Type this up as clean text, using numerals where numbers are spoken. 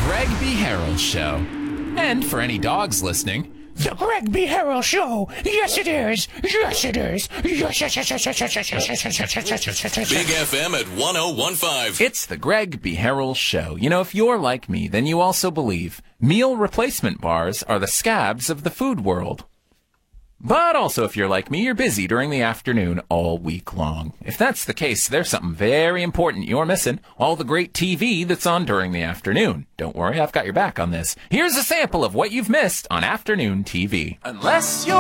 Greg B. Harrell Show. And for any dogs listening, The Greg B. Harrell Show. Yes, it is. Yes, it is. Yes, yes, yes, yes, yes, yes, yes, yes, yes, yes, yes. Big FM at 101.5. it's the Greg B. Harrell Show. You know, if you're like me, then you also believe meal replacement bars are the scabs of the food world. But also, if you're like me, you're busy during the afternoon all week long. If that's the case, there's something very important you're missing. All the great TV that's on during the afternoon. Don't worry, I've got your back on this. Here's a sample of what you've missed on afternoon TV. Unless you're